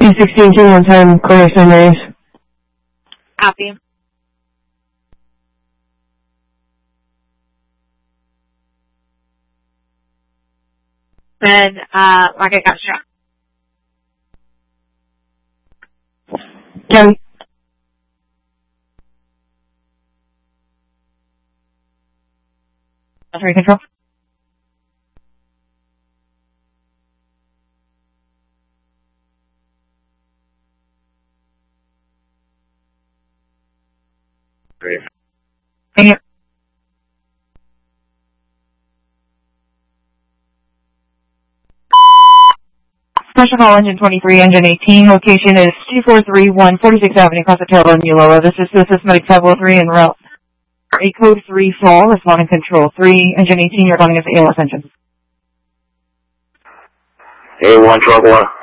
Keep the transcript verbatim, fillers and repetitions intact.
sixteen two one ten, clear Saint Mary's. Copy. Then, uh, Rocket got shot. Ten. Military control. Great. Thank you. Special call engine twenty-three, engine eighteen. Location is two four three one forty-sixth Avenue, Casa Turbo, Muloa. This is Systematic five oh three en route. A code three fall, responding control three, engine eighteen, you're calling us A L S engine. A one, trouble one.